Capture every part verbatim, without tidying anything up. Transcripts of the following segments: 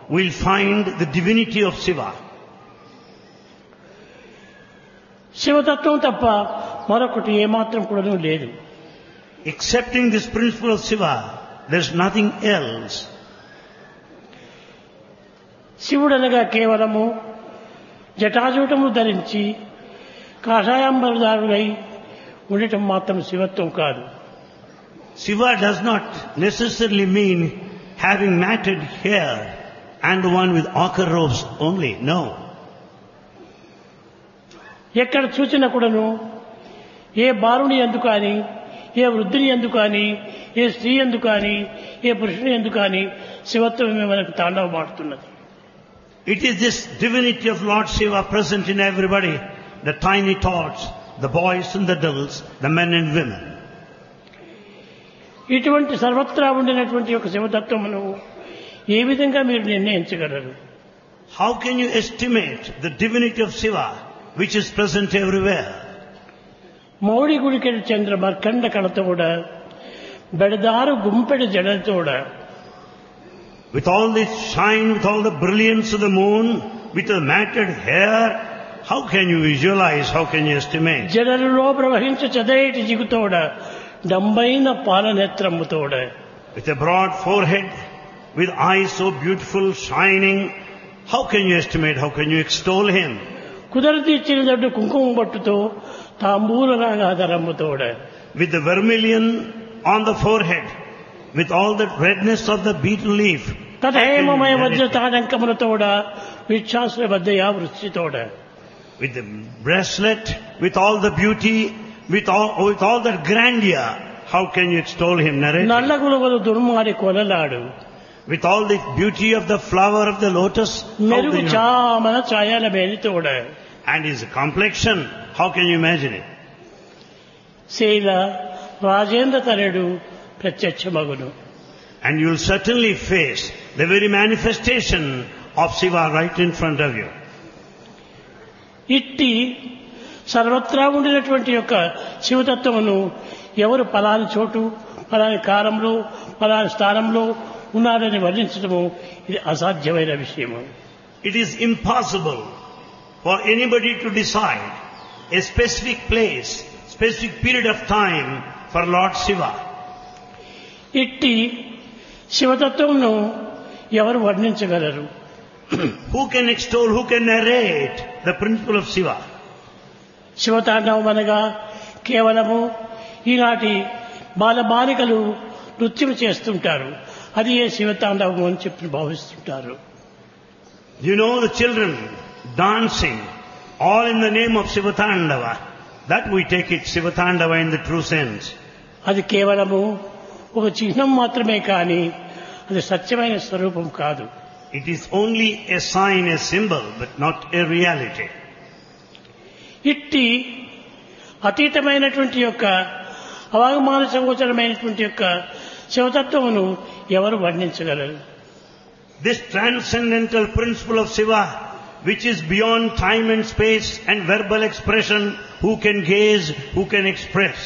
we'll find the divinity of Shiva. శివతత్వం తప్ప మరొకటి ఏమాత్రం కూడాను లేదు. Accepting this principle of Shiva, there's nothing else. శివుడనగా కేవలము జటాజూటము ధరించి కాషాయాంబరదారుడై ఉండటం మాత్రం శివత్వం కాదు. Shiva does not necessarily mean having matted hair and the one with ochre robes only. No. ఎక్కడ చూచినా కూడాను ఏ బాలుని యందు కానీ, ఏ వృద్ధుని యందు కానీ, ఏ స్త్రీ యందు కానీ, ఏ పురుషుని యందు కానీ శివత్వమే మనకు తాండవమాడుతున్నది. It is this divinity of Lord Shiva present in everybody, the tiny tots, the boys and the girls, the men and women. ఇటువంటి సర్వత్రా ఉండినటువంటి ఒక శివతత్వమును ఏ విధంగా మీరు నిర్ణయించగలరు? How can you estimate the divinity of Shiva which is present everywhere? మౌడి గుడికెడు Chandra మర్కండ కళతోడ బెడదారు గుంపెడు జడతోడ, with all this shine, with all the brilliance of the moon, with the matted hair, how can you visualize, how can you estimate? జడలలో ప్రవహించు చదైటి జిగుతోడ డంబైన పాలనేత్రముతోడ, With a broad forehead, with eyes so beautiful, shining, how can you estimate, how can you extol him? కుదరతి ఇచ్చిన దడ్డు కుంకుమ బట్టుతో తాంబూల రాగాధరముతోడ, With the vermilion on the forehead, with all the redness of the beetle leaf, తథేమమయ Vajra తాడంకములతోడ విచ్ఛాసుల బద్దయా వృష్టితోడ, with the bracelet, with all the beauty, with all, with all that grandeur, how can you extol him, narrate? నల్లగులగలు దుర్మాడి కొలలాడు, With all the beauty of the flower of the lotus, how మెరుగు can you, చామన ఛాయల మేలితోడ, and his complexion, how can you imagine it? శైల రాజేంద్ర తనయుడు ప్రత్యక్షమగును. And you will certainly face the very manifestation of Shiva right in front of you. ఇట్టి సర్వత్రా ఉండినటువంటి యొక్క శివతత్వమును ఎవరు పలాని చోటు, పలాని కాలంలో, పలాని స్థానంలో ఉన్నారని వర్ణించడము ఇది అసాధ్యమైన విషయము. It is impossible for anybody to decide a specific place, specific period of time for Lord Shiva. ఇట్టి శివతత్వమును ఎవరు వర్ణించగలరు? Who can extol, who can narrate the principle of Shiva? శివతాండవం అనగా కేవలము ఈనాటి బాలబాలికలు నృత్యం చేస్తుంటారు, అది ఏ శివతాండవం అని చెప్పి భావిస్తుంటారు. You know the children dancing, all in the name of Shivatandava. That we take it Shivatandava in the true sense. అది కేవలము ఒక చిహ్నం మాత్రమే కానీ అది సత్యమైన స్వరూపం కాదు. It is only a sign, a symbol, but not a reality. ఇట్టి అతీతమైనటువంటి యొక్క అవాగమాన సంగోచరమైనటువంటి యొక్క శివతత్వమును ఎవరు వర్ణించగలరు? This transcendental principle of Shiva, which is beyond time and space and verbal expression, who can gaze, who can express?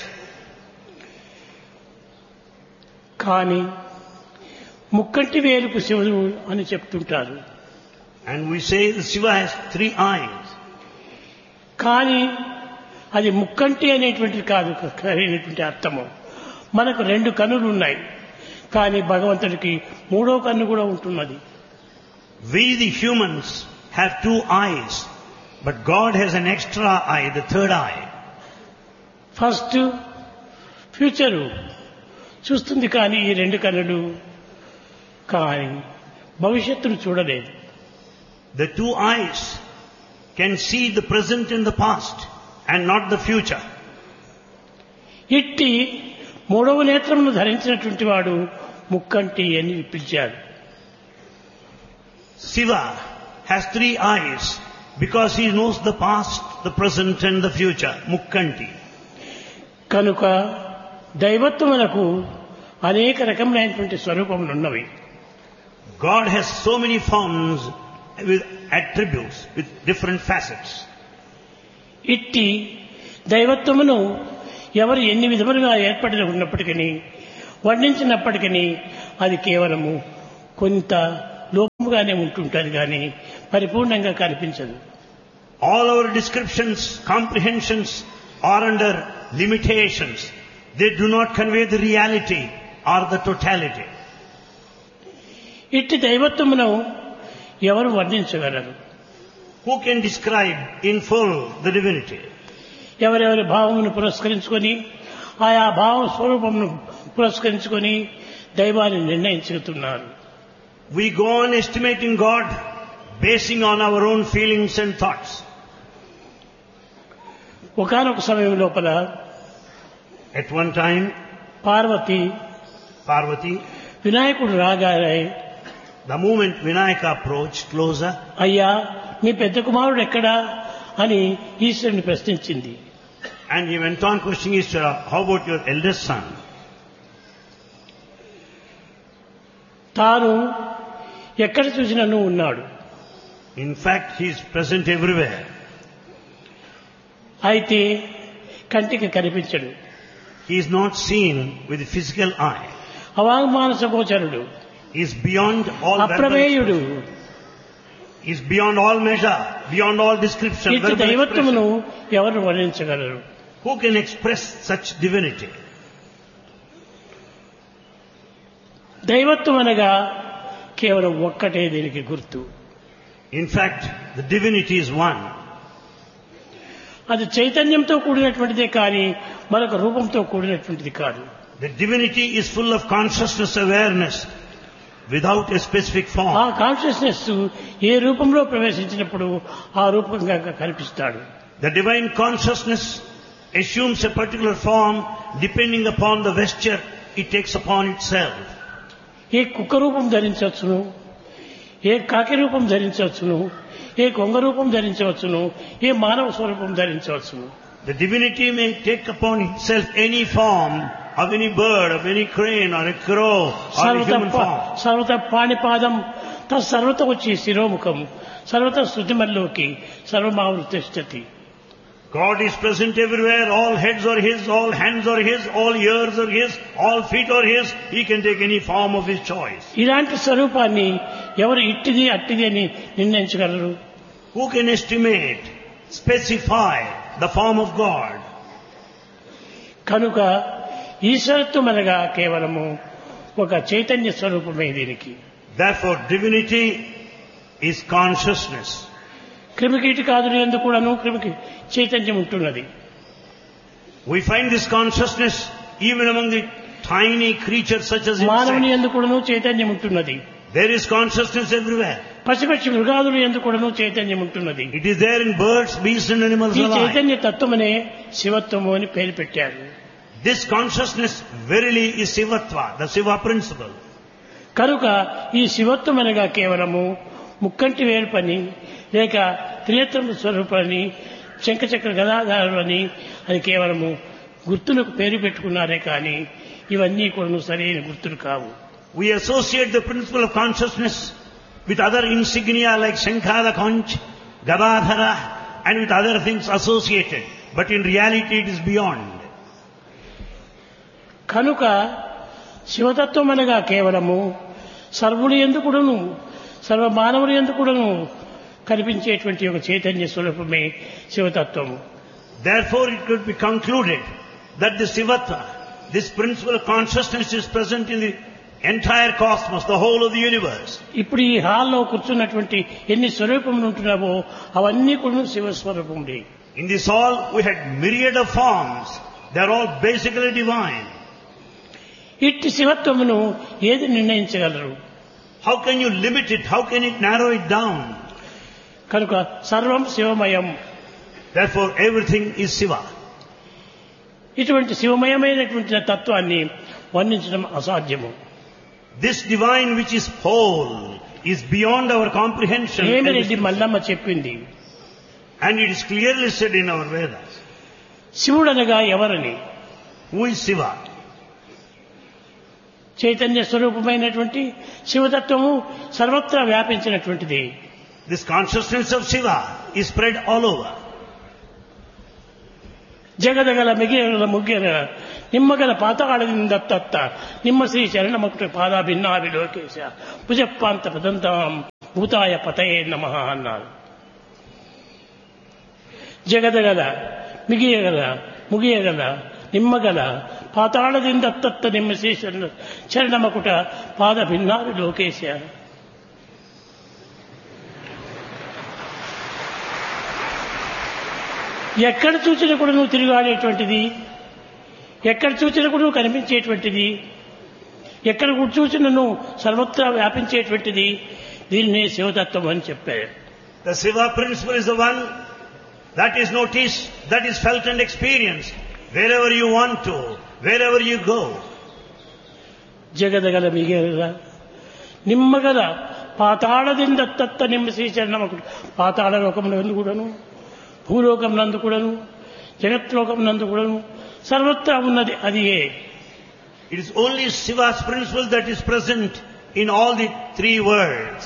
కానీ ముక్కంటి వేలుకు శివుడు అని చెప్తుంటారు. And we say that Shiva has three eyes. కానీ అది ముక్కంటి అనేటువంటిది కాదు సరైనటువంటి అర్థము. మనకు రెండు కన్నులు ఉన్నాయి, కానీ భగవంతుడికి మూడో కన్ను కూడా ఉంటున్నది. We the humans have two eyes, but God has an extra eye, the third eye. First future చూస్తుంది కానీ ఈ రెండు కన్నులు, కానీ భవిష్యత్తును చూడలేదు. The two eyes can see the present and the past and not the future. ఇట్టి మూడవ నేత్రమును ధరించినటువంటి వాడు ముక్కంటి అని పిలిచాడు. Shiva has three eyes because he knows the past, the present and the future. Mukkanti. కనుక దైవత్వమునకు అనేక రకములైనటువంటి స్వరూపములు ఉన్నవి. God has so many forms with attributes, with different facets. ఇట్టి దైవత్వమును ఎవరు ఎన్ని విధములుగా ఏర్పడి ఉన్నప్పటికీ వర్ణించినప్పటికీ అది కేవలము కొంత లోపముగానే ఉంటుంటుంది కానీ పరిపూర్ణంగా కనిపించదు. All our descriptions, comprehensions are under limitations. They do not convey the reality or the totality. ఇట్టి దైవత్వమును ఎవరు వర్ణించగలరు? Who can describe in full the divinity? ఎవరెవరి భావమును పురస్కరించుకొని ఆయా భావ స్వరూపమును పురస్కరించుకొని దైవాన్ని నిర్ణయించుతున్నారు. We go on estimating God basing on our own feelings and thoughts. ఒకానొక సమయం లోపల At one time, Parvati Parvati, వినాయకుడు రాగానే the moment Vinayaka approached closer, అయ్యా మీ పెద్ద కుమారుడు ఎక్కడా అని ఈశ్వరుని ప్రశ్నించింది. and he went on questioning Ishvara, how about your eldest son? తాను ఎక్కడ చూసినను ఉన్నాడు. In fact, he is present everywhere. అయితే కంటికి కనిపించడు. He is not seen with the physical eye. అవాంగ్మానస గోచరుడు, He is beyond all అప్రమేయుడు. verbal- He is beyond all measure, beyond all description. ఇట్టి verbal దైవత్వమును expression. ఎవరు వర్ణించగలరు? Who can express such divinity? దైవత్వం అనగా కేవలం ఒక్కటే దీనికి గుర్తు. In fact, the divinity is one. అది చైతన్యంతో కూడినటువంటిదే కానీ మరొక రూపంతో కూడినటువంటిది కాదు. The divinity is full of consciousness awareness without a specific ఆ form. కాన్షియస్నెస్ ఏ రూపంలో ప్రవేశించినప్పుడు ఆ రూపంగా కనిపిస్తాడు. The divine consciousness assumes a particular form depending upon the vesture it takes upon itself. ఏ కుక్క రూపం ధరించవచ్చును, ఏ కాకి రూపం ధరించవచ్చును, ఏ కొంగ రూపం ధరించవచ్చును, ఏ మానవ స్వరూపం ధరించవచ్చును. The divinity may take upon itself any form of any bird, of any crane or a crow or a సర్వత human form. సర్వత పాణిపాదం తత్ సర్వత వచ్చి శిరోముఖం సర్వత శృతిమల్లోకి సర్వమావృతిష్టతి. God is present everywhere. All heads are His, all hands are His, all ears are His, all feet are His. He can take any form of His choice. ఇలాంటి స్వరూపాన్ని ఎవరు ఇట్టిది అట్టిది అని నిర్ణయించగలరు? Who can estimate, specify the form of God? కనుక ఈశ్వరత్వం అనగా కేవలము ఒక చైతన్య స్వరూపమే దీనికి. Therefore, divinity is consciousness. క్రిమికీటకాదులు ఎందుకు కూడాను క్రిమికి చైతన్యం ఉంటున్నది. We find this consciousness even among the tiny creatures such as మానవుని insects. ఎందుకు కూడాను చైతన్యం ఉంటున్నది. There is consciousness everywhere. పశుపక్షి మృగాదులు ఎందుకు కూడాను చైతన్యం ఉంటున్నది. It is there in birds, beasts and animals ఈ alike. చైతన్య తత్వమనే శివత్వము అని పేరు పెట్టారు. This consciousness verily is Sivatva, the Siva principle. కనుక ఈ శివత్వం అనగా కేవలము ముక్కంటి వేరు పని లేక త్రినేత్రం స్వరూపాన్ని శంఖచక్ర గదాధారులు అని అది కేవలము గుర్తులకు పేరు పెట్టుకున్నారే కానీ ఇవన్నీ కూడా సరైన గుర్తులు కావు. We associate the principle of consciousness with other insignia like Shankha, Conch, Gadadhara and with other things associated. But in reality it is beyond. కనుక శివతత్వం అనగా కేవలము సర్వుడు ఎందుకుడును సర్వ మానవుడు ఎందుకుడును కనిపించేటువంటి ఒక చైతన్య స్వరూపమే శివతత్వము. Therefore it could be concluded that the Sivatva, this principle of consciousness is present in the entire cosmos, the whole of the universe. ఇప్పుడు ఈ హాల్లో కూర్చున్నటువంటి ఎన్ని స్వరూపములు ఉంటున్నావో అవన్నీ కూడా శివస్వరూపములే. In this hall we had myriad of forms. They are all basically divine. ఇట్టి శివత్వమును ఏది నిర్ణయించగలరు? How can you limit it? How can it narrow it down? కనుక సర్వం శివమయం. Therefore everything is Siva. ఇటువంటి శివమయమైనటువంటి తత్వాన్ని వర్ణించడం అసాధ్యము. This divine which is whole is beyond our comprehension. హేమిరెడ్డి Mallamma చెప్పింది. And it is clearly said in our Vedas. శివుడనగా ఎవరని? Who is Siva? Chaitanya స్వరూపమైనటువంటి శివతత్వము సర్వత్రా వ్యాపించినటువంటిది. This consciousness of Siva is spread all over. ಜಗದಗಲ ಮಿಗಿಯಗಲ ಮುಗ್ಗೆಗಲ ನಿಮ್ಮಗಲ ಪಾತಾಳದಿಂದ ತತ್ತ ನಿಮ್ಮ ಶ್ರೀ ಶರಣಮುಕ್ತ ಪಾದ ಭಿನ್ನಾಭಿ ಲೋಕೇಶ ಭುಜಪ್ಪಾಂತ ಪದಂತಾಂ ಭೂತಾಯ ಪತಯೇ ನಮಃ అన్నారు. ಜಗದಗಲ ಮಿಗಿಯಗಲ ಮುಗಿಯಗಲ ನಿಮ್ಮಗಲ ಪಾತಾಳದಿಂದ ತತ್ತ ನಿಮ್ಮ ಶ್ರೀ ಶರಣ ಶರಣಮಕುಟ ಪಾದ ಭಿನ್ನಾಭಿ ಲೋಕೇಶ. ఎక్కడ చూసినా కూడా నువ్వు తిరిగాడేటువంటిది, ఎక్కడ చూసినా కూడా నువ్వు కనిపించేటువంటిది, ఎక్కడ చూసినా నువ్వు సర్వత్రా వ్యాపించేటువంటిది, దీన్నే శివతత్వం అని చెప్పారు. The Shiva principle is the one that is noticed, that is felt and experienced wherever you want to, wherever you go. జగదగల మిగల Nimmagala పాతాళದಿಂದ తత్త నిమ్మ శ్రీచరణమకుడు పాతాళ లోకమునందు కూడాను, భూలోకం నందు కూడాను, జగత్లోకం నందు కూడాను సర్వత్రా ఉన్నది అది. It is only Shiva's principle that is present in all the three worlds.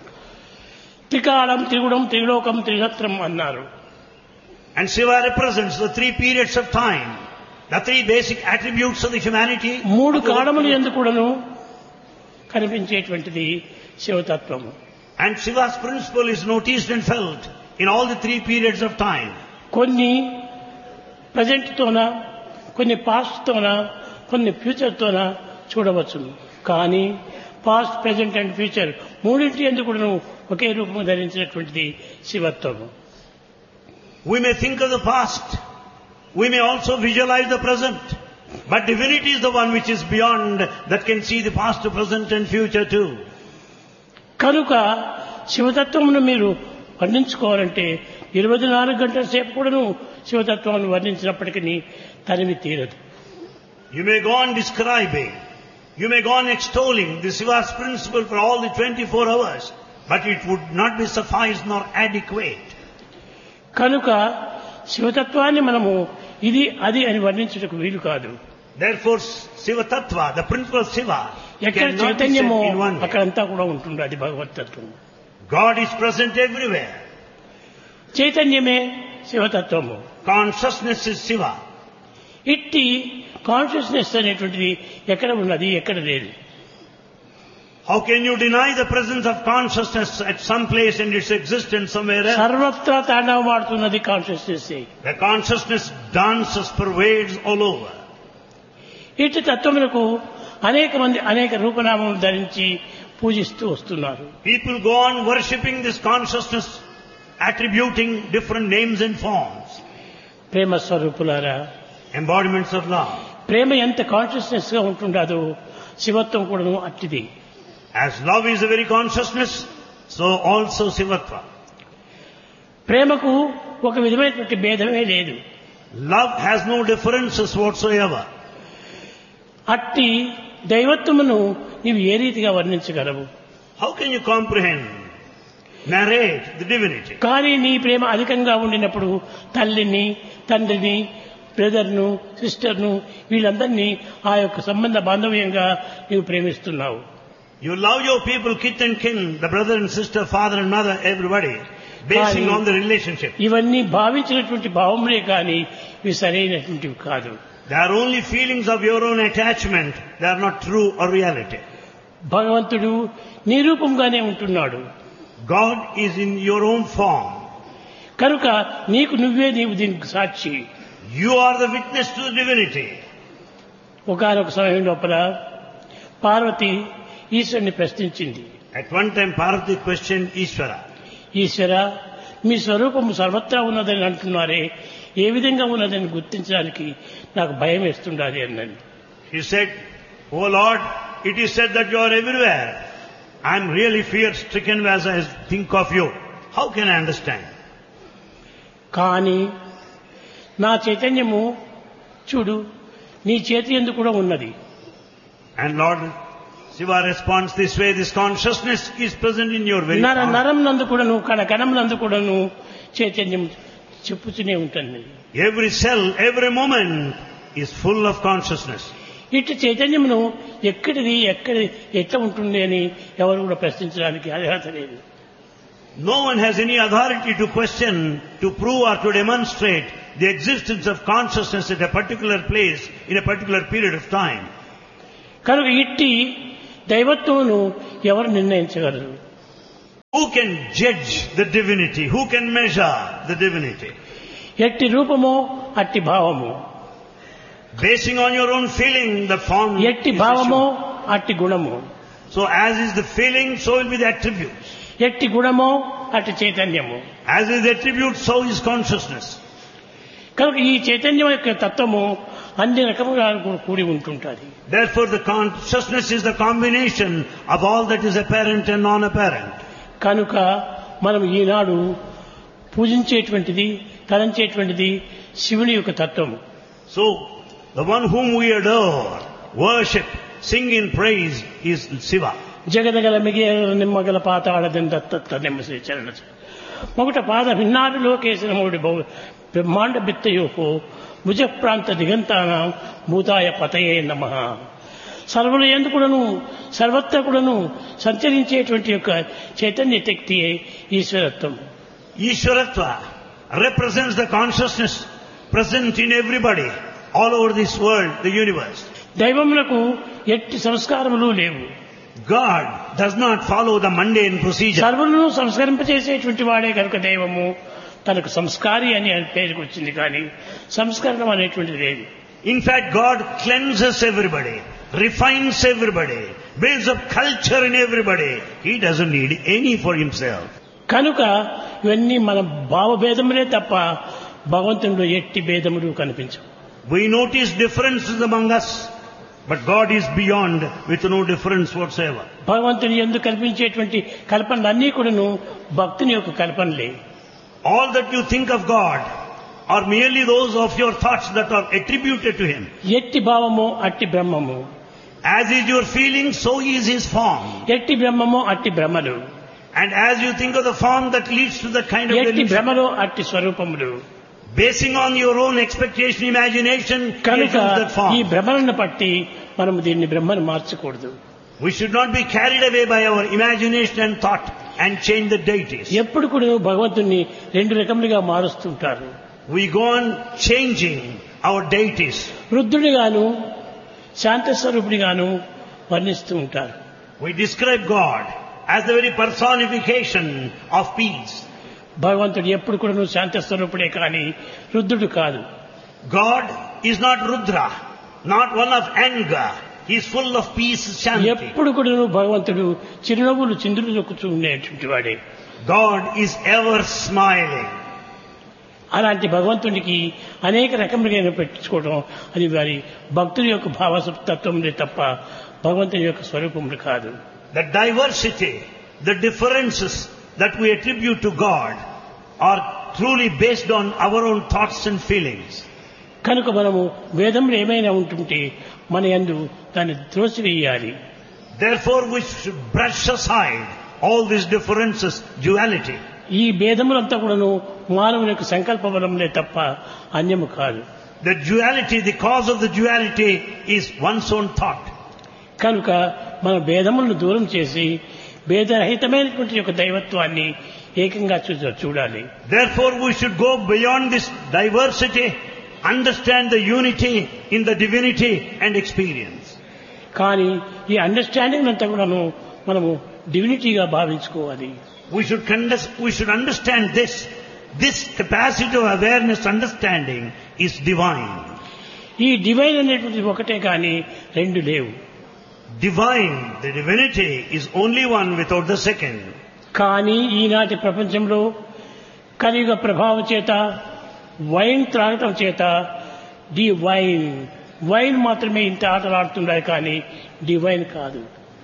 త్రికాలం త్రిగుణం త్రిలోకం త్రినత్రం అన్నారు. And Shiva represents the three periods of time, the three basic attributes of the humanity. మూడు కాలములు యందు కూడాను కనిపించేటువంటిది శివతత్వము. And Shiva's principle is noticed and felt in all the three periods of time. కొన్ని present తోన, కొన్ని past తోన, కొన్ని future తోన చూడవచ్చును. కానీ past, present and future మూడింటి ఎందుకు కూడా ఒకే రూపం ధరించినటువంటిది శివత్వము. We may think of the past, we may also visualize the present, but divinity is the one which is beyond, that can see the past, present and future too. కనుక శివతత్వమును మీరు వర్ణించుకోవాలంటే ఇరవై నాలుగు గంటల సేపు కూడాను శివతత్వాన్ని వర్ణించినప్పటికీ తనివి తీరదు. You may go on describing, you may go on extolling the Shiva's principle for all the twenty-four hours, but it would not be suffice nor adequate. కనుక శివతత్వాన్ని మనము ఇది అది అని వర్ణించుటకు వీలు కాదు. Therefore Shiva Tattva, the principle of Shiva, ఎక్కడ cannot be said చైతన్యమో in one way. అక్కడంతా కూడా ఉంటుంది. అది భగవతత్వం. God is present everywhere. చైతన్యమే శివతత్వము. Consciousness is Shiva. ఇట్టి కాన్షియస్నెస్ అనేటువంటిది ఎక్కడ ఉన్నది, ఎక్కడ లేదు. How can you deny the presence of consciousness at some place and its existence somewhere else? సర్వత్రా తాండవమాడుతున్నది consciousness. The consciousness dances, pervades all over. ఇట్టి తత్వములకు అనేక మంది అనేక రూపనామములు ధరించి పూజిస్తూ వస్తున్నారు. People go on worshipping this consciousness, attributing different names and forms. ప్రేమ స్వరూపులారా, Embodiments of love. ప్రేమ ఎంత కాన్షియస్నెస్ గా ఉంటుండదో శివత్వం కూడాను అట్టిది. As love is a very consciousness, so also Shivatva. ప్రేమకు ఒక విధమైనటువంటి భేదమే లేదు. Love has no differences whatsoever. అట్టి దైవత్వమును నీవు ఏ రీతిగా వర్ణించగలవు? How can you comprehend, narrate the divinity? కానీ నీ ప్రేమ అధికంగా ఉండినప్పుడు తల్లిని, తండ్రిని, బ్రదర్ను, సిస్టర్ను వీళ్ళందరినీ ఆ యొక్క సంబంధ బాంధవ్యంగా నీవు ప్రేమిస్తున్నావు. You love your people, kith and kin, the brother and sister, father and mother, everybody, basing on the relationship. ఇవన్నీ భావించినటువంటి భావములే కానీ ఇవి సరైనటువంటివి కాదు. They are only feelings of your own attachment. They are not true or reality. భగవంతుడు నీ రూపంగానే ఉంటున్నాడు. God is in your own form. కనుక నీకు నువ్వే నీవు దీనికి సాక్షి. You are the witness to the divinity. ఒకనొక సమయం లోపల పార్వతి ఈశ్వరుని ప్రశ్నించింది. At one time Parvati questioned Ishvara. ఈశ్వర, మీ స్వరూపము సర్వత్రా ఉన్నదని అంటున్నారే, ఏ విధంగా ఉన్నదని గుర్తించడానికి నాకు భయం వేస్తుండాలి అన్నది. He said, "Oh Lord, it is said that you are everywhere. I am really fear-stricken as I think of you. How can I understand?" కానీ నా చైతన్యము చూడు నీ చేతి యందు కూడా ఉన్నది. And Lord Shiva responds this way, this consciousness is present in your very నర palm. నరం నందు కూడాను, కణ కణం నందు కూడాను చైతన్యం చెప్పుతూనే ఉంటుంది. Every cell, every moment is full of consciousness. ఇటు చైతన్యమును ఎక్కడిది ఎక్కడ ఎట్లా ఉంటుంది అని ఎవరు కూడా ప్రశ్నించడానికి అర్హత లేదు. No one has any authority to question, to prove or to demonstrate the existence of consciousness at a particular place in a particular period of time. కనుక ఇట్టి దైవత్వమును ఎవరు నిర్ణయించగలరు? Who can judge the divinity? Who can measure the divinity? ఎట్టి రూపమో అట్టి భావము, Basing on your own feeling, the form ఎట్టి is భావమో assumed. అట్టి గుణము, So as is the feeling, so will be the attributes. ఎట్టి గుణమో అట్టి చైతన్యము. As is the attribute, so is consciousness. కనుక ఈ చైతన్యం యొక్క తత్వము అన్ని రకముగా కూడి ఉంటుంటుంది. Therefore the consciousness is the combination of all that is apparent and non-apparent. కనుక మనం ఈనాడు పూజించేటువంటిది, తలంచేటువంటిది శివుని యొక్క తత్వము. So the one whom we adore, worship, sing in praise is Shiva. జగదగల మిగిల Nimmagala పాతాళದಿಂದ తత్త నిమ్మ శ్రీ చరణ మొగట పాద భిన్నాడు లోకేశన మూడి బహు బ్రహ్మాండ బిత్తయోహో భుజ ప్రాంత దిగంతానాం భూతాయ పతయే నమః. సర్వుల ఎందుకుడను సర్వత్ర కూడాను సంచరించేటువంటి యొక్క Chaitanya శక్తియే ఈశ్వరత్వం. Ishwaratva represents the consciousness present in everybody, all over this world, the universe. దైవములకు ఎట్టి సంస్కారములు లేవు. God does not follow the mundane procedure. సర్వులను సంస్కరింపచేసేటువంటి వాడే కనుక దైవము తనకు సంస్కారి అని పేరుకు వచ్చింది, కానీ సంస్కరణం అనేటువంటిది లేదు. In fact, God cleanses everybody, refines everybody, builds up culture in everybody. He doesn't need any for himself. కనుక ఇవన్నీ మన భావభేదములే తప్ప భగవంతునిలో ఎట్టి భేదములు కనిపించవు. We notice differences among us, but God is beyond with no difference whatsoever. భగవంతుని ఎందుకు కల్పించేటువంటి కల్పనలన్నీ కూడాను భక్తుని యొక్క కల్పనలే. All that you think of God are merely those of your thoughts that are attributed to Him. ఎట్టి భావము అట్టి బ్రహ్మము, As is your feeling, so is His form. ఎట్టి బ్రహ్మము అట్టి బ్రహ్మలు, And as you think of the form that leads to that kind of ఎట్టి illusion, భ్రమలో అట్టి స్వరూపములు. basing on your own expectation, imagination, you కనుక choose that ఈ form. భ్రమలను పట్టి మనము దీన్ని బ్రహ్మను మార్చకూడదు. We should not be carried away by our imagination and thought and change the deities. ఎప్పుడు కూడా భగవంతుని రెండు రకములుగా మారుస్తుంటారు. We go on changing our deities. రుద్రుడిగాను శాంతస్వరూపుడిగాను వర్ణిస్తూ ఉంటారు. We describe God as the very personification of peace. భగవంతుడు ఎప్పుడు కూడా శాంతస్వరూపుడే కానీ రుద్రుడు కాదు. God is not Rudra, not one of anger. He is full of peace, shanti. ఎప్పుడు కూడా భగవంతుడు చిరునవ్వులు చిందులు దొక్కుతూ ఉండేటువంటి వాడే. God is ever smiling. అలాంటి భగవంతునికి అనేక రకములుగా పెట్టించుకోవడం అది వారి భక్తుల యొక్క భావతత్వములే తప్ప భగవంతుని యొక్క స్వరూపములు కాదు. The diversity, the differences that we attribute to God are truly based on our own thoughts and feelings. కనుక మనము వేదములు ఏమైనా ఉంటుంటే మన యందు దాన్ని త్రోసివేయాలి. Therefore we should brush aside all these differences, duality. ఈ భేదములంతా కూడాను మానవుని యొక్క సంకల్ప బలములే తప్ప అన్యము కాదు. The duality, the cause of the duality is one's own thought. కనుక మన భేదములను దూరం చేసి భేదరహితమైనటువంటి యొక్క దైవత్వాన్ని ఏకంగా చూ చూడాలి. Therefore we should go beyond this diversity, understand the unity in the divinity and experience. కానీ ఈ అండర్స్టాండింగ్ అంతా కూడాను మనము డివినిటీగా భావించుకోవాలి. We should, condes- we should understand this. This capacity of awareness, understanding is divine. ఈ డివైన్ అనేటువంటిది ఒకటే కానీ రెండు లేవు. Divine, the divinity is only one without the second. కానీ ఈనాటి ప్రపంచంలో కలియుగ ప్రభావం చేత వైన్ త్రాగటం చేత డి వైన్ వైన్ మాత్రమే ఇంత ఆటలాడుతున్నాయి కానీ డివైన్ కాదు.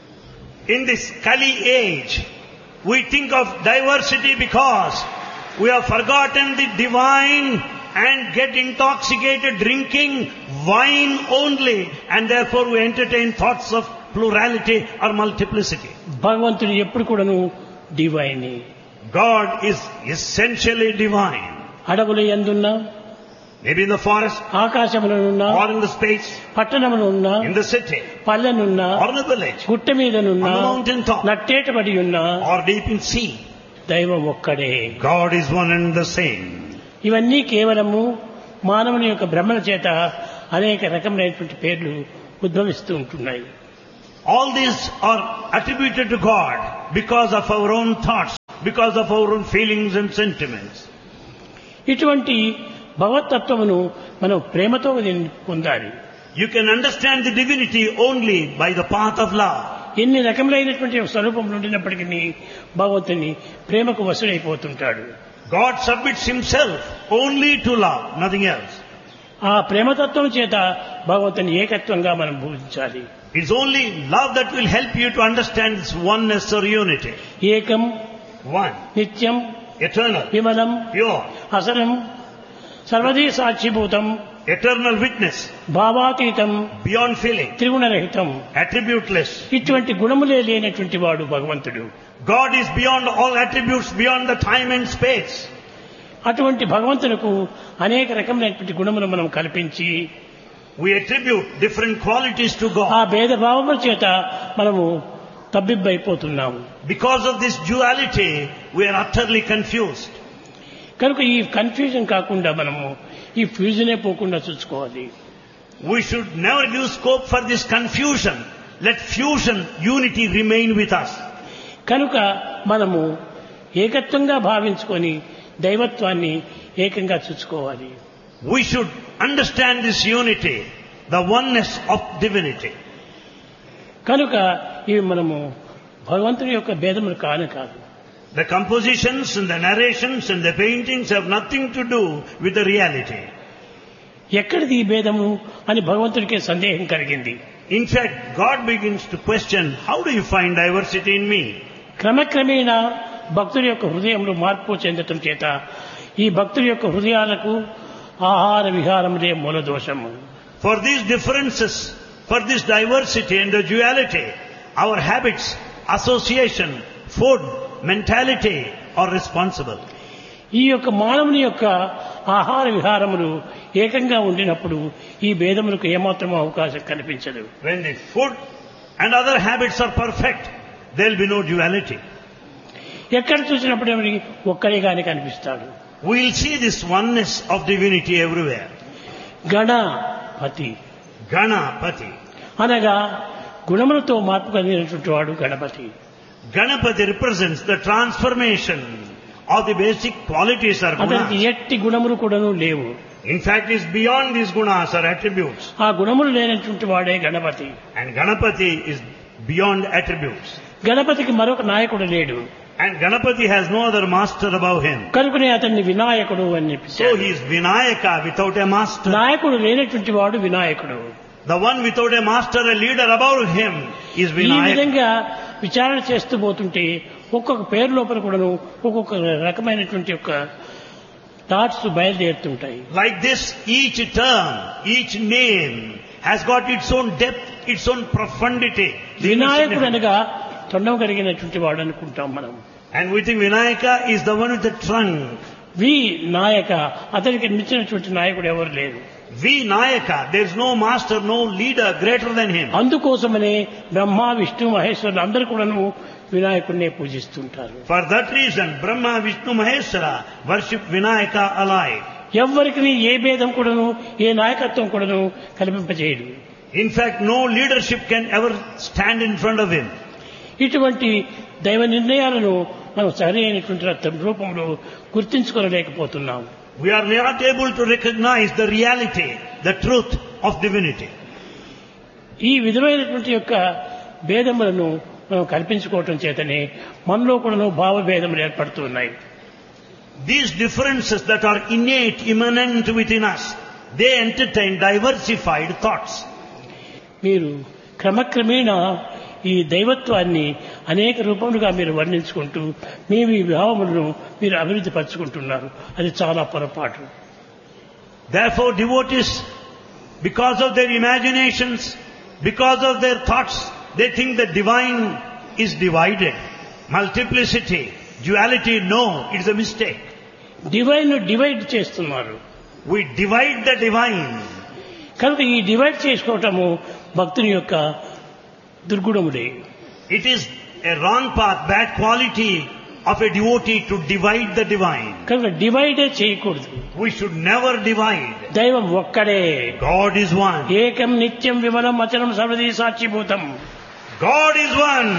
In this Kali age, we think of diversity because we have forgotten the divine and get intoxicated drinking wine only, and therefore we entertain thoughts of plurality or multiplicity. భగవంతుడు ఎప్పుడు కూడాను divine. God is essentially divine. అడవుల యందున్నా, Maybe in the forest, ఆకాశములనున్నా, or in the space, పట్టణములున్నా, in the city, పల్లెనున్నా, or in the village, గుట్ట మీదనున్నా, on the mountain top, నట్టేటబడి ఉన్నా or deep in sea. దైవం ఒక్కడే. God is one and the same. ఇవన్నీ కేవలము మానవుని యొక్క భ్రమల చేత అనేక రకములైనటువంటి పేర్లు ఉద్భవిస్తూ ఉంటున్నాయి. All these are attributed to God because of our own thoughts, because of our own feelings and sentiments. ఇటువంటి భగవత్తత్వమును మనం ప్రేమతో పొందాలి. You can understand the divinity only by the path of love. ఎన్ని రకములైనటువంటి స్వరూపములు ఉండినప్పటికీ భగవంతుని ప్రేమకు వశుడైపోతుంటాడు. God submits himself only to love, nothing else. ఆ ప్రేమతత్వం చేత భగవంతుని ఏకత్వంగా మనం పూజించాలి. It's only love that will help you to understand this oneness or unity. ఏకం, One, నిత్యం, eternal, విమలం, pure, అసలం, సర్వదీ సాక్షిభూతం, eternal witness, భావాతీతం, beyond feeling, త్రిగుణరహితం. attributeless. ఇటువంటి గుణములే లేనటువంటి వాడు భగవంతుడు. God is beyond all attributes, beyond the time and space. అటువంటి భగవంతునకు అనేక రకములైనటువంటి గుణములు మనం కల్పించి We attribute different qualities to ఆ God. భేదభావముల చేత మనము తబ్బిబ్బైపోతున్నాము. Because of this duality, we are utterly confused. కనుక ఈ కన్ఫ్యూజన్ కాకుండా మనము ఈ ఫ్యూజనే పోకుండా చూసుకోవాలి. We should never give scope for this confusion. Let fusion, unity remain with us. కనుక మనము ఏకత్వంగా భావించుకొని దైవత్వాన్ని ఏకంగా చూసుకోవాలి. We should understand this unity, the oneness of divinity. కనుక ఇవి మనము భగవంతుని యొక్క భేదములు కానే కాదు. The compositions and the narrations and the paintings have nothing to do with the reality. ఎక్కడిది ఈ భేదము అని భగవంతుడికే సందేహం కలిగింది. In fact, God begins to question, how do you find diversity in me? క్రమక్రమేణా భక్తుల యొక్క హృదయంలో మార్పు చెందటం చేత ఈ భక్తుల యొక్క హృదయాలకు ఆహార విహారములే మూల దోషము. For these differences, for this diversity and the duality, our habits, association, food, mentality are responsible. ఈ యొక్క మానవుని యొక్క ఆహార విహారములు ఏకంగా ఉండినప్పుడు ఈ భేదములకు ఏమాత్రం అవకాశం కనిపించదు. When the food and other habits are perfect, there will be no duality. ఎక్కడ చూసినప్పుడు ఒక్కరిగానే కనిపిస్తాడు. We will see this oneness of divinity everywhere. Ganapati, Ganapati. అనగా గుణములతో మార్పు కలిగినటువంటి వాడు Ganapati. Ganapati represents the transformation of the basic qualities or అతనికి gunas. ఎట్టి గుణములు కూడాను లేవు. In fact, it's beyond these gunas or attributes. ఆ గుణములు లేనటువంటి వాడే Ganapati. And Ganapati is beyond attributes. గణపతికి మరొక నాయకుడు లేడు. And Ganapati has no other master above him. కనుకనే అతన్ని వినాయకుడు అని So చెప్పారు. he is Vinayaka without a master. నాయకుడు లేనటువంటి వాడు వినాయకుడు. The one without a master, a leader above him is ఈ Vinayaka. విధంగా విచారణ చేస్తూ పోతుంటే ఒక్కొక్క పేరు లోపల కూడాను ఒక్కొక్క రకమైనటువంటి యొక్క thoughts బయలుదేరుతుంటాయి. Like this, each term, each name has got its own depth, its own profundity. వినాయకుడు అనగా తొండం కలిగినటువంటి వాడు అనుకుంటాం మనం. And we think Vinayaka is the one with the trunk. వి నాయక, అతనికి మించినటువంటి నాయకుడు ఎవరు లేరు. Vinayaka, there is no master, no leader greater than him. అందుకోసమనే బ్రహ్మ, విష్ణు, మహేశ్వరులు అందరూ కూడాను వినాయకుడినే పూజిస్తుంటారు. For that reason, Brahma, Vishnu, Maheshwara worship Vinayaka alike. ఎవ్వరికి ఏ భేదం కూడాను ఏ నాయకత్వం కూడాను కల్పింపజేయడు. In fact, no leadership can ever stand in front of him. ఇటువంటి దైవ నిర్ణయాలను మనం సరి అయినటువంటి రూపంలో గుర్తించుకోలేకపోతున్నాం. We are not able to recognize the reality, the truth of divinity. ఈ విధమైనటువంటి యొక్క భేదములను మనం కల్పించుకోవటం చేతనే మనలో కూడాను భావభేదములు ఏర్పడుతున్నాయి. These differences that are innate, immanent within us, they entertain diversified thoughts. మీరు క్రమక్రమేణా ఈ దైవత్వాన్ని అనేక రూపములుగా మీరు వర్ణించుకుంటూ మీ మీ భావములను మీరు అభివృద్ధి పరుచుకుంటున్నారు. అది చాలా పొరపాటు. Therefore, devotees, because of their imaginations, because of their thoughts, they think the divine is divided. Multiplicity, duality, no, it's a mistake. Divine divide చేస్తున్నారు. We divide the divine. కనుక ఈ డివైడ్ చేసుకోవటము భక్తుని యొక్క దుర్గుణములే. It is a wrong path, bad quality of a devotee to divide the divine. కనుక డివైడే చేయకూడదు. We should never divide. దైవం ఒక్కడే. God is one. ఏకం నిత్యం విమలం అచలం సర్వదీ సాక్షిభూతం. God is one.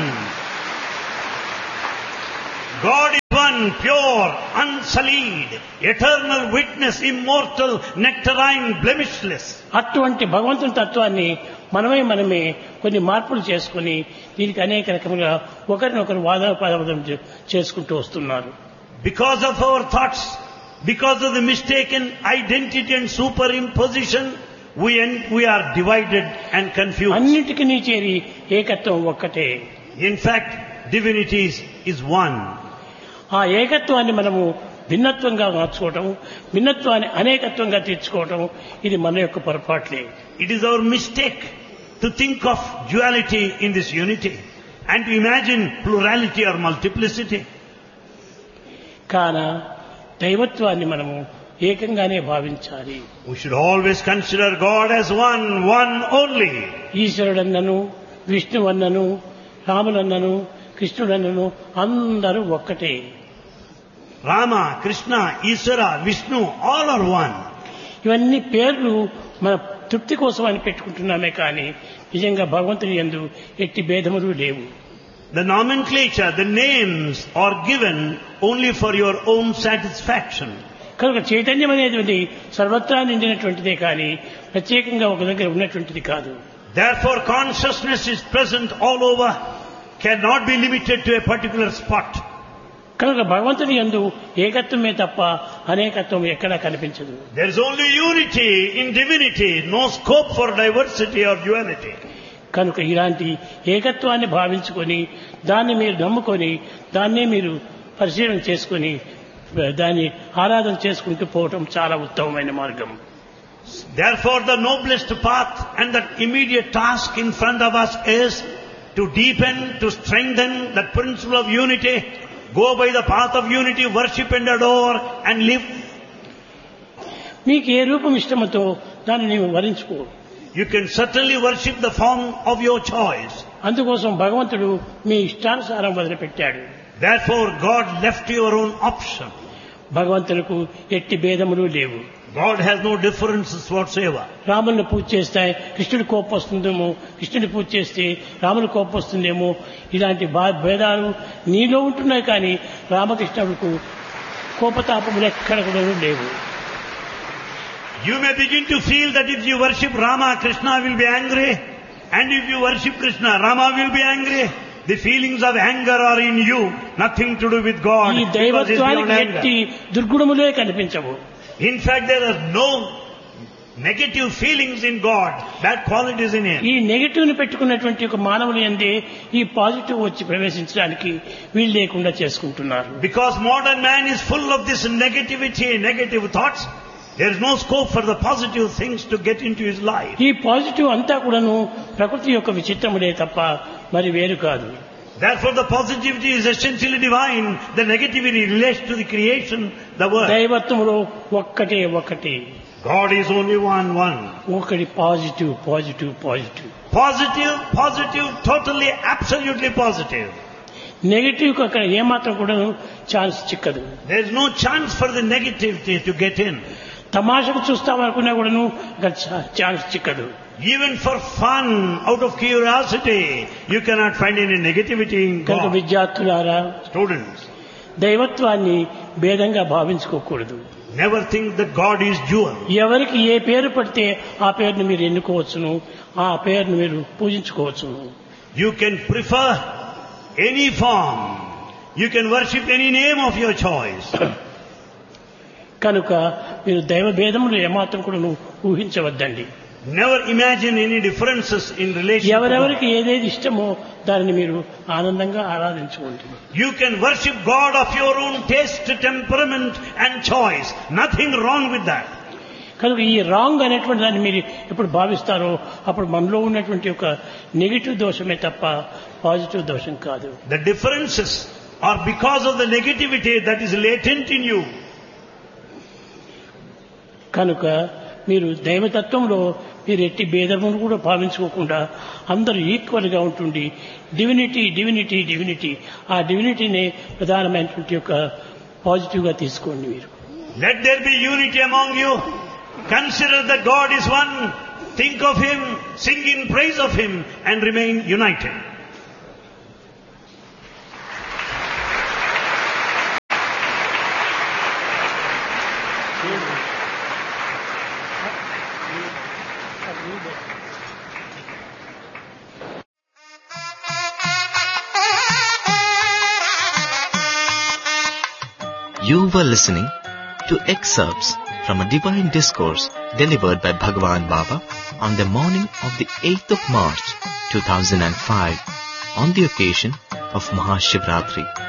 God is one, pure, unsullied, eternal witness, immortal, nectarine, blemishless. అటువంటి భగవంతుని తత్వాన్ని మనమే మనమే కొన్ని మార్పులు చేసుకుని దీనికి అనేక రకములుగా ఒకరినొకరు వాదోపవాదం చేసుకుంటూ వస్తున్నారు. Because of our thoughts, because of the mistaken identity and superimposition, we en- we are divided and confused. అన్నిటికీ చేరి ఏకత్వం ఒక్కటే. In fact, divinity is, is one. ఆ ఏకత్వాన్ని మనము భిన్నత్వంగా మార్చుకోవటం, భిన్నత్వాన్ని అనేకత్వంగా తీర్చుకోవటం ఇది మన యొక్క పొరపాట్లే. It is our mistake to think of duality in this unity and to imagine plurality or multiplicity. కాన దైవత్వాన్ని మనము ఏకంగానే భావించాలి. We should always consider God as one, one only. ఈశ్వరుడన్నను, విష్ణువన్నను, రాములన్నను, కృష్ణుడన్నను అందరూ ఒక్కటే. Rama, Krishna, Ishvara, Vishnu, all are one. ఇవన్నీ పేర్లు మన తృప్తి కోసం అని పెట్టుకుంటున్నామే కానీ నిజంగా భగవంతుని యందు ఎట్టి భేదములు లేవు. The nomenclature, the names are given only for your own satisfaction. కనుక చైతన్యం అనేది సర్వత్రా నిండినటువంటిదే కానీ ప్రత్యేకంగా ఒక దగ్గర ఉన్నటువంటిది కాదు. Therefore consciousness is present all over, cannot be limited to a particular spot. కనుక భగవంతుని యందు ఏకత్వమే తప్ప అనేకత్వం ఎక్కడా కనిపించదు. There is only unity in divinity, no scope for diversity or duality. కనుక ఇలాంటి ఏకత్వాన్ని భావించుకొని దాన్ని మీరు నమ్ముకొని దాన్నే మీరు పరిశీలన చేసుకొని దాన్ని ఆరాధన చేసుకుంటూ పోవటం చాలా ఉత్తమమైన మార్గం. Therefore the noblest path and the immediate task in front of us is to deepen, to strengthen that principle of unity. Go by the path of unity, worship and adore and live. మీకు ఏ రూపం ఇష్టమతో దాన్ని నీవు వరించుకో. You can certainly worship the form of your choice. అందుకోసం భగవంతుడు మీ ఇష్టానుసారం వదిలిపెట్టాడు. Therefore God left your own option. భగవంతులకు ఎట్టి భేదములు లేవు. God has no differences whatsoever. రాముని పూజ చేస్తే కృష్ణుడి కోపం వస్తుందేమో, కృష్ణుడి పూజ చేస్తే రాముని కోపం వస్తుందేమో, ఇలాంటి భేదాలు నీలో ఉంటున్నాయి కానీ రామకృష్ణుడికి కోపతాపములు ఎక్కడ కూడా లేవు. You may begin to feel that if you worship Rama, Krishna will be angry, and if you worship Krishna, Rama will be angry. The feelings of anger are in you, nothing to do with God. ఈ దైవత్వానికి ఎట్టి దుర్గుణములే కనిపించవు. In fact, there are no negative feelings in God, bad qualities in Him. ఈ negative ని పెట్టుకున్నటువంటి ఒక మానవుని యందే ఈ positive వచ్చి ప్రవేశించడానికి వీలు లేకుండా చేసుకుంటున్నారు. Because modern man is full of this negativity, negative thoughts, there is no scope for the positive things to get into his life. ఈ పాజిటివ్ అంతా కూడాను ప్రకృతి యొక్క విచిత్రములే తప్ప మరి వేరు కాదు. Therefore the positivity is essentially divine, the negativity relates to the creation, the world. దైవత్వములో ఒక్కటే ఒక్కటే. God is only one, one. ఒకటి positive positive positive. Positive, positive, totally, absolutely positive. Negative కు అక్కడ ఏమాత్రం కూడా chance చిక్కదు. There is no chance for the negativity to get in. తమాషకు చూస్తామనుకున్నా కూడాను అక్కడ chance చిక్కదు. Even for fun, out of curiosity, you cannot find any negativity in కనుక God. విద్యార్థులారా, Students, దైవత్వాన్ని భేదంగా భావించుకోకూడదు. never think that God is dual. ఎవరికి ఏ పేరు పడితే ఆ పేరును మీరు ఎన్నుకోవచ్చును, ఆ పేరును మీరు పూజించుకోవచ్చును. You can prefer any form. You can worship any name of your choice. కనుక మీరు దైవ భేదములు ఏమాత్రం కూడా ఊహించవద్దండి. Never imagine any differences in relation to ఎవరెవరికి God. ఏదేది ఇష్టమో దానిని మీరు ఆనందంగా ఆరాధించుకోండి. You can worship God of your own taste, temperament and choice. Nothing wrong with that. కనుక ఈ రాంగ్ అనేటువంటి దాన్ని మీరు ఎప్పుడు భావిస్తారో అప్పుడు మనలో ఉన్నటువంటి ఒక నెగిటివ్ దోషమే తప్ప పాజిటివ్ దోషం కాదు. The differences are because of the negativity that is latent in you. కనుక మీరు దైవతత్వంలో మీరు ఎట్టి భేదమును కూడా భావించుకోకుండా అందరూ ఈక్వల్గా ఉంటుంది. డివినిటీ డివినిటీ డివినిటీ ఆ డివినిటీనే ప్రధానమైనటువంటి యొక్క పాజిటివ్గా తీసుకోండి. మీరు Let there be unity among you. Consider that God is one. Think of Him, sing in praise of Him, and remain united. You were listening to excerpts from a divine discourse delivered by Bhagwan Baba on the morning of the eighth of March two thousand five on the occasion of Mahashivratri.